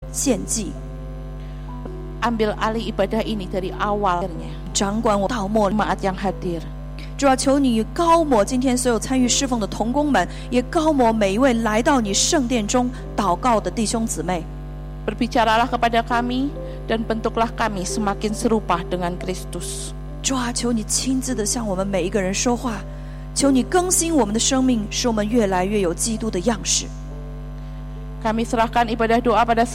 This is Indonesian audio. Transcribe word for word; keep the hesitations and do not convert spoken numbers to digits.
献祭。 Ambil alih ibadah ini dari awalnya. 掌管我到末。 Jemaat yang hadir. 主啊，求你高抹今天所有参与侍奉的同工们，也高抹每一位来到你圣殿中祷告的弟兄姊妹。 Berbicaralah kepada kami dan bentuklah kami semakin serupa dengan Kristus. 主啊，求你亲自的向我们每一个人说话，求你更新我们的生命，使我们越来越有基督的样式。 Kami serahkan ibadah doa pada